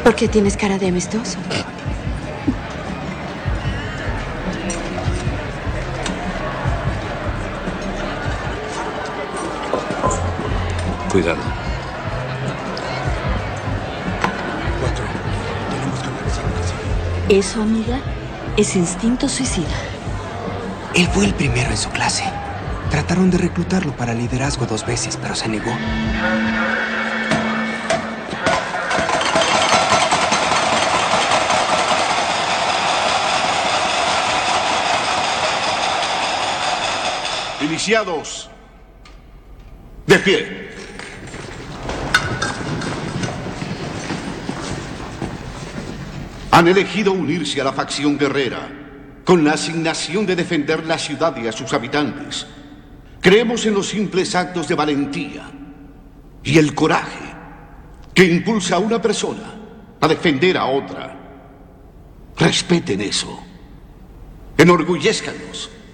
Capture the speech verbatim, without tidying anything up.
¿Por qué tienes cara de amistoso? Cuidado. Cuatro. Tenemos que organizar lo que sigue. Eso, amiga, es instinto suicida. Él fue el primero en su clase. Trataron de reclutarlo para liderazgo dos veces, pero se negó. Iniciados. De pie. Han elegido unirse a la facción guerrera con la asignación de defender la ciudad y a sus habitantes. Creemos en los simples actos de valentía y el coraje que impulsa a una persona a defender a otra. Respeten eso. Enorgullézcanos.